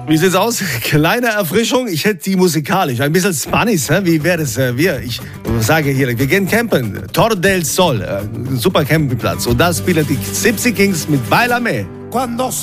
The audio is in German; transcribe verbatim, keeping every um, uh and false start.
Wie sieht's aus? Kleine Erfrischung. Ich hätte die musikalisch. Ein bisschen Spanisch. Hä? Wie wäre das? Äh, wir, ich sage hier, wir gehen campen. Tor del Sol. Äh, super Campingplatz. Und da spielen die Gypsy Kings mit Bailame.